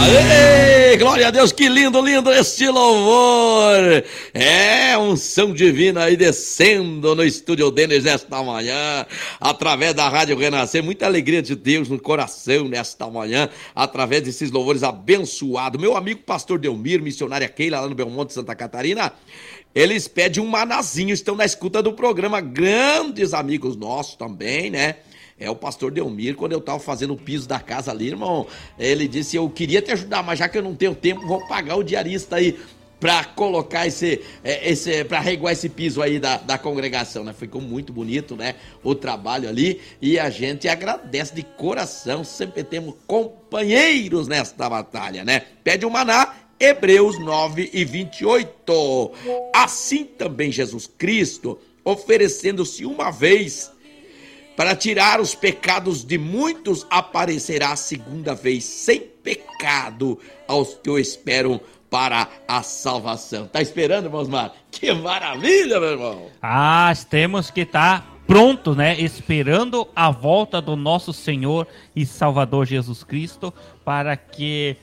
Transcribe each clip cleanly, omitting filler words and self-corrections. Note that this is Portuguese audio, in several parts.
Aê, glória a Deus, que lindo, lindo este louvor. É, unção divina aí descendo no estúdio Denis nesta manhã, através da Rádio Renascer. Muita alegria de Deus no coração nesta manhã, através desses louvores abençoados. Meu amigo pastor Delmir, missionária Keila, lá no Belmonte, Santa Catarina, eles pedem um manazinho, estão na escuta do programa. Grandes amigos nossos também, né? É o pastor Delmir, quando eu tava fazendo o piso da casa ali, irmão, ele disse, eu queria te ajudar, mas já que eu não tenho tempo, vou pagar o diarista aí pra colocar pra reguar esse piso aí da congregação, né? Ficou muito bonito, né? O trabalho ali, e a gente agradece de coração, sempre temos companheiros nesta batalha, né? Pede um maná, Hebreus 9:28. Assim também Jesus Cristo, oferecendo-se uma vez para tirar os pecados de muitos, aparecerá a segunda vez sem pecado aos que o esperam para a salvação. Tá esperando, irmãos Mar? Que maravilha, meu irmão! Temos que estar prontos, né? Esperando a volta do nosso Senhor e Salvador Jesus Cristo, para que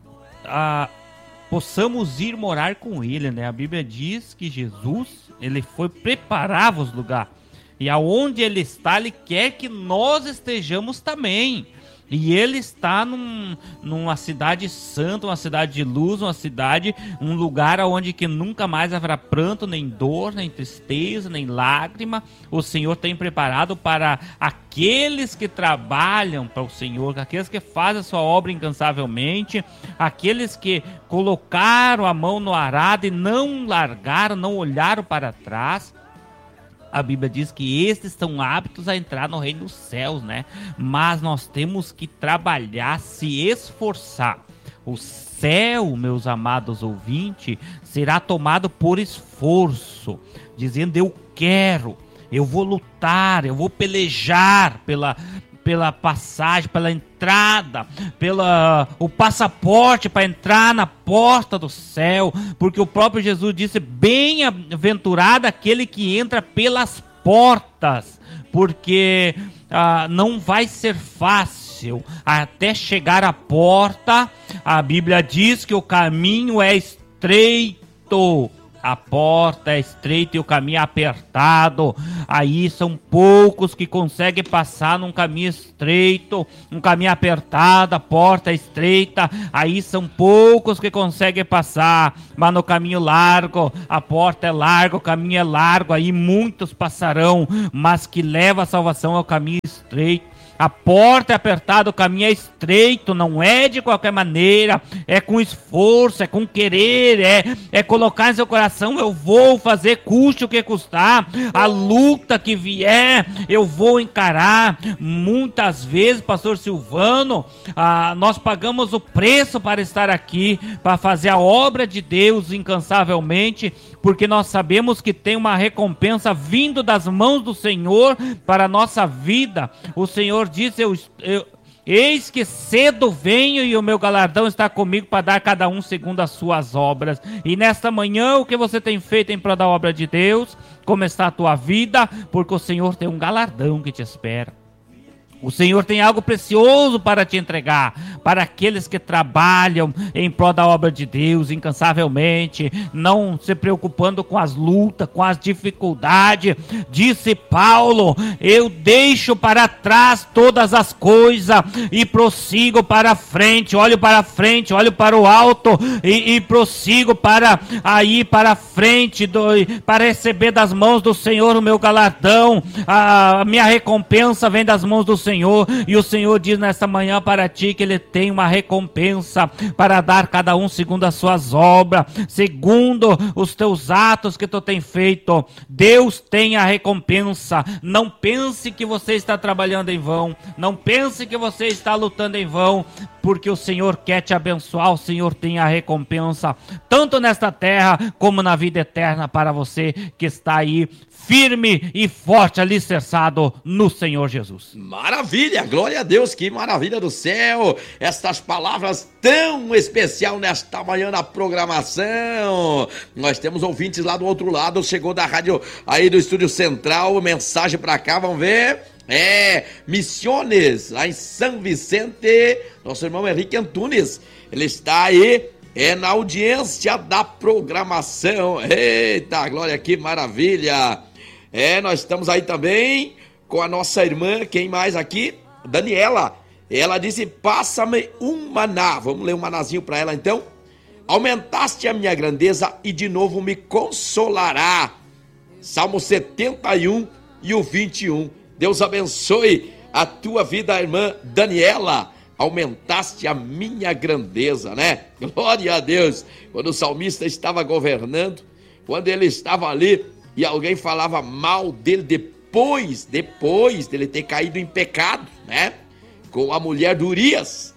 possamos ir morar com Ele, né? A Bíblia diz que Jesus, Ele foi preparar os lugares. E aonde Ele está, Ele quer que nós estejamos também. E Ele está numa cidade santa, uma cidade de luz, um lugar onde que nunca mais haverá pranto, nem dor, nem tristeza, nem lágrima. O Senhor tem preparado para aqueles que trabalham para o Senhor, aqueles que fazem a sua obra incansavelmente, aqueles que colocaram a mão no arado e não largaram, não olharam para trás. A Bíblia diz que estes estão aptos a entrar no reino dos céus, né? Mas nós temos que trabalhar, se esforçar. O céu, meus amados ouvintes, será tomado por esforço, dizendo, eu quero, eu vou lutar, eu vou pelejar pela passagem, pela entrada, o passaporte para entrar na porta do céu, porque o próprio Jesus disse, bem-aventurado aquele que entra pelas portas, porque não vai ser fácil até chegar à porta. A Bíblia diz que o caminho é estreito, a porta é estreita e o caminho é apertado. Aí são poucos que conseguem passar num caminho estreito, um caminho apertado, a porta é estreita. Aí são poucos que conseguem passar, mas no caminho largo, a porta é larga, o caminho é largo. Aí muitos passarão, mas que leva a salvação é o caminho estreito. A porta é apertada, o caminho é estreito, não é de qualquer maneira, é com esforço, é com querer, é colocar em seu coração, eu vou fazer, custe o que custar, a luta que vier, eu vou encarar. Muitas vezes, pastor Silvano, nós pagamos o preço para estar aqui, para fazer a obra de Deus incansavelmente, porque nós sabemos que tem uma recompensa vindo das mãos do Senhor para a nossa vida. O Senhor diz, eis que cedo venho e o meu galardão está comigo para dar cada um segundo as suas obras. E nesta manhã, o que você tem feito em prol da obra de Deus? Como está a tua vida? Porque o Senhor tem um galardão que te espera. O Senhor tem algo precioso para te entregar, para aqueles que trabalham em prol da obra de Deus incansavelmente, não se preocupando com as lutas, com as dificuldades. Disse Paulo, eu deixo para trás todas as coisas e prossigo para frente, olho para o alto e prossigo para frente, para receber das mãos do Senhor o meu galardão. A minha recompensa vem das mãos do Senhor, e o Senhor diz nesta manhã para ti que Ele tem uma recompensa para dar cada um segundo as suas obras, segundo os teus atos que tu tem feito. Deus tem a recompensa. Não pense que você está trabalhando em vão, não pense que você está lutando em vão, porque o Senhor quer te abençoar. O Senhor tem a recompensa, tanto nesta terra como na vida eterna, para você que está aí firme e forte, alicerçado no Senhor Jesus. Maravilha, glória a Deus, que maravilha do céu, estas palavras tão especial nesta manhã na programação. Nós temos ouvintes lá do outro lado, chegou da rádio aí do Estúdio Central, mensagem pra cá, vamos ver. Missões, lá em São Vicente, nosso irmão Henrique Antunes, ele está aí, na audiência da programação. Eita, glória, que maravilha! Nós estamos aí também com a nossa irmã, quem mais aqui? Daniela. Ela disse, passa-me um maná. Vamos ler um manazinho para ela então. Aumentaste a minha grandeza e de novo me consolará. Salmo 71 e o 21. Deus abençoe a tua vida, irmã Daniela. Aumentaste a minha grandeza, né? Glória a Deus. Quando o salmista estava governando, quando ele estava ali e alguém falava mal dele depois dele ter caído em pecado, né? Com a mulher de Urias,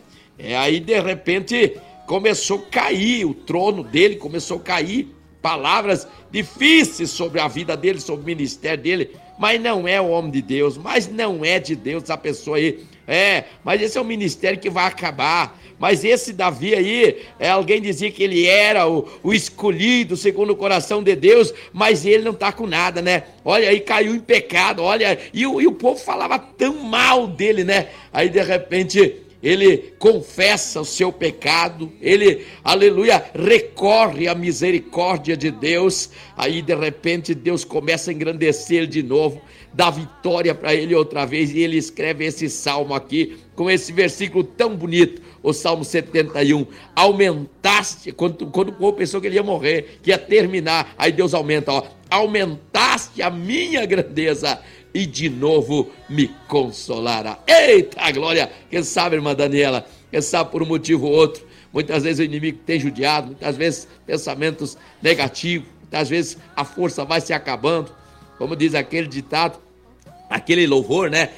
aí de repente começou a cair o trono dele, começou a cair palavras difíceis sobre a vida dele, sobre o ministério dele, mas não é o homem de Deus, mas não é de Deus a pessoa aí, mas esse é um ministério que vai acabar, mas esse Davi aí, alguém dizia que ele era o escolhido segundo o coração de Deus, mas ele não tá com nada, né? Olha aí, caiu em pecado, olha, e o povo falava tão mal dele, né? Aí de repente ele confessa o seu pecado, ele, aleluia, recorre à misericórdia de Deus, aí de repente Deus começa a engrandecer ele de novo, dá vitória para ele outra vez, e ele escreve esse salmo aqui, com esse versículo tão bonito, o Salmo 71, aumentaste, quando o povo pensou que ele ia morrer, que ia terminar, aí Deus aumenta, aumentaste a minha grandeza, e de novo me consolará. Eita glória! Quem sabe, irmã Daniela, quem sabe por um motivo ou outro, muitas vezes o inimigo tem judiado, muitas vezes pensamentos negativos, muitas vezes a força vai se acabando, como diz aquele ditado, aquele louvor, né?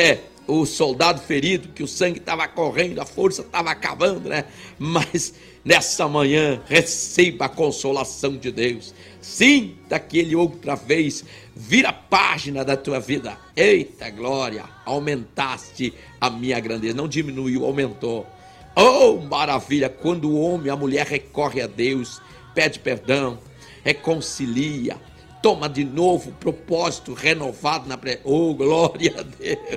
O soldado ferido, que o sangue estava correndo, a força estava acabando, né? Mas nessa manhã, receba a consolação de Deus. Sinta que Ele outra vez vira a página da tua vida. Eita glória, aumentaste a minha grandeza. Não diminuiu, aumentou. Oh, maravilha, quando o homem, a mulher recorre a Deus, pede perdão, reconcilia, toma de novo propósito renovado na Oh, glória a Deus.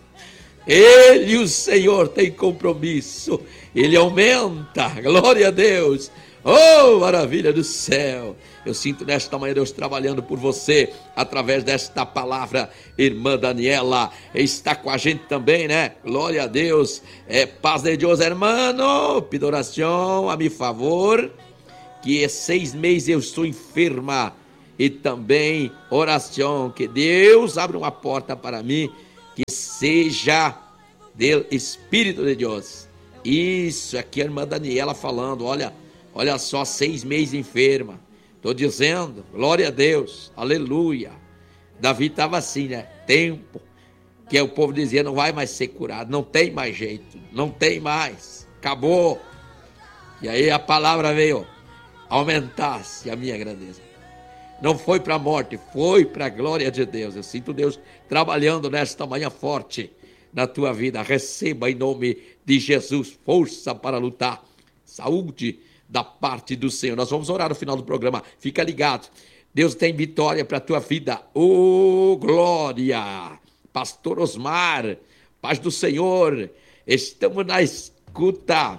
Ele, o Senhor, tem compromisso. Ele aumenta. Glória a Deus. Oh, maravilha do céu. Eu sinto nesta manhã Deus trabalhando por você através desta palavra. Irmã Daniela está com a gente também, né? Glória a Deus. Paz de Deus, hermano. Pido oração a mi favor. Que 6 meses eu estou enferma. E também oração. Que Deus abra uma porta para mim. Que seja do Espírito de Deus. Isso, aqui a irmã Daniela falando, olha só, 6 meses enferma. Estou dizendo, glória a Deus, aleluia. Davi estava assim, né? Tempo que o povo dizia, não vai mais ser curado, não tem mais jeito, não tem mais, acabou. E aí a palavra veio, aumentasse a minha grandeza. Não foi para a morte, foi para a glória de Deus. Eu sinto Deus trabalhando nesta manhã forte na tua vida. Receba em nome de Jesus força para lutar, saúde da parte do Senhor. Nós vamos orar no final do programa, fica ligado. Deus tem vitória para a tua vida. Oh, glória! Pastor Osmar, paz do Senhor, estamos na escuta.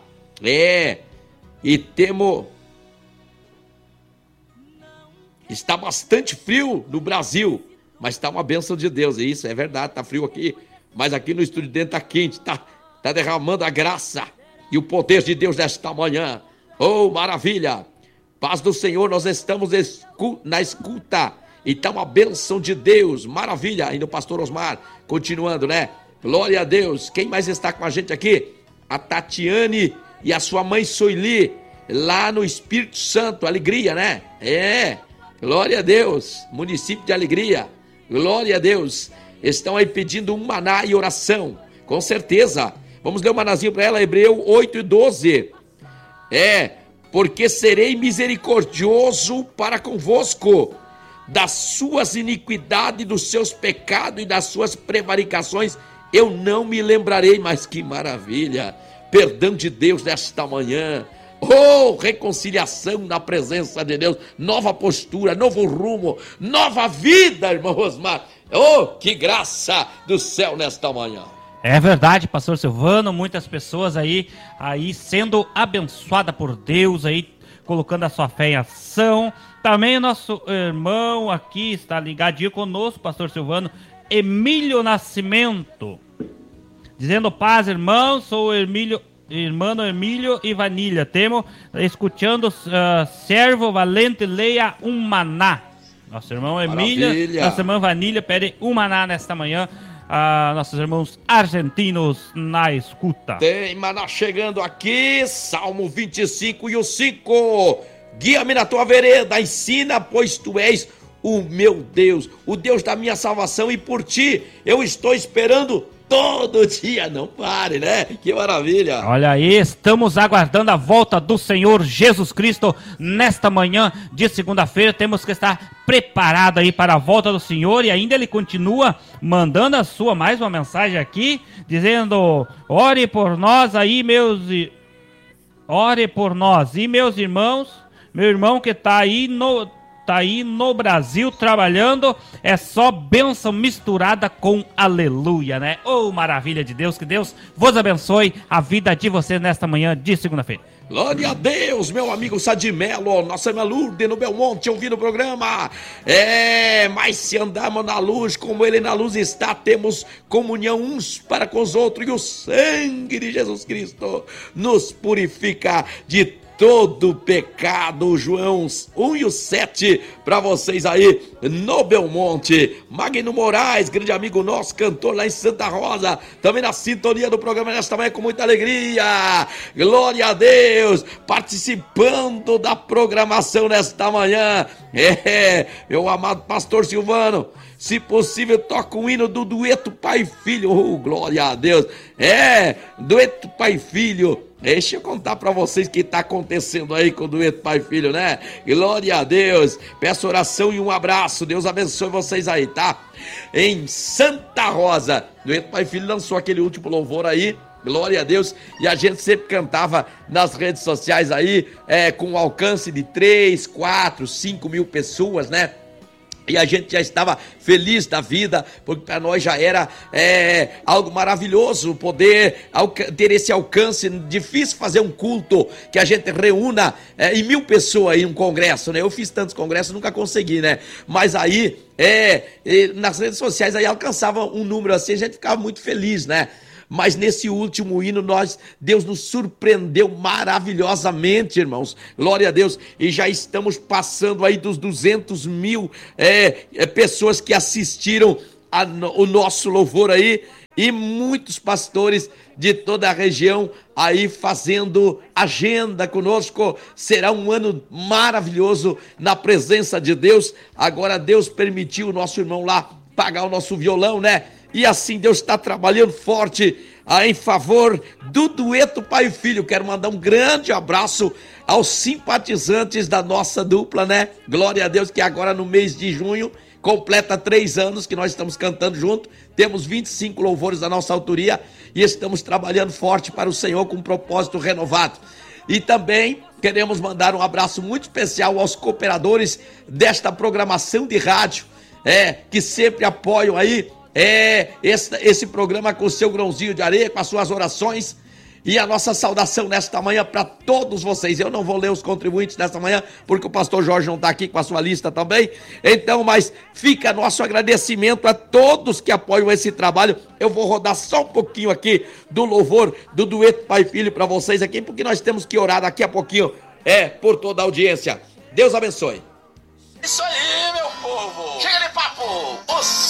E temos... Está bastante frio no Brasil, mas está uma bênção de Deus, e isso é verdade, está frio aqui, mas aqui no estúdio dentro está quente, está derramando a graça e o poder de Deus nesta manhã. Oh, maravilha! Paz do Senhor, nós estamos na escuta, e está uma bênção de Deus, maravilha, ainda o pastor Osmar, continuando, né? Glória a Deus. Quem mais está com a gente aqui? A Tatiane e a sua mãe Soili, lá no Espírito Santo, alegria, né? Glória a Deus, município de Alegria, glória a Deus, estão aí pedindo um maná e oração, com certeza, vamos ler um manazinho para ela, Hebreu 8:12, porque serei misericordioso para convosco, das suas iniquidades, dos seus pecados e das suas prevaricações, eu não me lembrarei, mas que maravilha, perdão de Deus nesta manhã. Oh, reconciliação na presença de Deus, nova postura, novo rumo, nova vida, irmão Osmar. Oh, que graça do céu nesta manhã. É verdade, pastor Silvano, muitas pessoas aí sendo abençoadas por Deus, aí colocando a sua fé em ação. Também nosso irmão aqui está ligadinho conosco, pastor Silvano, Emílio Nascimento, dizendo: paz, irmão, sou o irmão Emílio e Vanilha, temo escutando servo valente, leia um maná. Nosso irmão Emílio, nossa irmã Vanilha pede um maná nesta manhã. Nossos irmãos argentinos na escuta. Tem maná chegando aqui, Salmo 25 e o 5. Guia-me na tua vereda, ensina, pois tu és o meu Deus, o Deus da minha salvação, e por ti eu estou esperando todo dia. Não pare, né? Que maravilha. Olha aí, estamos aguardando a volta do Senhor Jesus Cristo nesta manhã de segunda-feira. Temos que estar preparado aí para a volta do Senhor, e ainda ele continua mandando mais uma mensagem aqui, dizendo: ore por nós aí, ore por nós e meus irmãos, meu irmão que está aí no Brasil trabalhando, é só bênção misturada com aleluia, né? Oh, maravilha de Deus, que Deus vos abençoe a vida de vocês nesta manhã de segunda-feira. Glória a Deus, meu amigo Sadimelo, nossa irmã Lourdes no Belmonte, ouvindo o programa. Mas se andarmos na luz, como ele na luz está, temos comunhão uns para com os outros, e o sangue de Jesus Cristo nos purifica de todo pecado. João 1:7 para vocês aí no Belmonte. Magno Moraes, grande amigo nosso, cantor lá em Santa Rosa, também na sintonia do programa nesta manhã com muita alegria. Glória a Deus, participando da programação nesta manhã. Meu amado pastor Silvano, se possível, toca o hino do dueto pai e filho. Oh, glória a Deus. Dueto pai e filho. Deixa eu contar pra vocês o que tá acontecendo aí com o dueto pai e filho, né? Glória a Deus. Peço oração e um abraço. Deus abençoe vocês aí, tá? Em Santa Rosa, dueto pai e filho lançou aquele último louvor aí. Glória a Deus. E a gente sempre cantava nas redes sociais aí, com um alcance de 3, 4, 5 mil pessoas, né? E a gente já estava feliz da vida, porque para nós já era algo maravilhoso poder ter esse alcance. Difícil fazer um culto que a gente reúna em 1000 pessoas em um congresso, né? Eu fiz tantos congressos, nunca consegui, né? Mas aí, nas redes sociais aí alcançava um número assim, a gente ficava muito feliz, né? Mas nesse último hino, Deus nos surpreendeu maravilhosamente, irmãos. Glória a Deus. E já estamos passando aí dos 200 mil pessoas que assistiram o nosso louvor aí. E muitos pastores de toda a região aí fazendo agenda conosco. Será um ano maravilhoso na presença de Deus. Agora Deus permitiu o nosso irmão lá pagar o nosso violão, né? E assim Deus está trabalhando forte em favor do dueto pai e filho. Quero mandar um grande abraço aos simpatizantes da nossa dupla, né? Glória a Deus, que agora no mês de junho completa 3 anos que nós estamos cantando junto. Temos 25 louvores da nossa autoria e estamos trabalhando forte para o Senhor com um propósito renovado. E também queremos mandar um abraço muito especial aos cooperadores desta programação de rádio, que sempre apoiam aí esse programa com o seu grãozinho de areia, com as suas orações. E a nossa saudação nesta manhã para todos vocês. Eu não vou ler os contribuintes nesta manhã, porque o pastor Jorge não está aqui com a sua lista também. Então, mas fica nosso agradecimento a todos que apoiam esse trabalho. Eu vou rodar só um pouquinho aqui do louvor do dueto pai e filho para vocês aqui, porque nós temos que orar daqui a pouquinho por toda a audiência. Deus abençoe. Isso aí, meu povo. Chega de papo.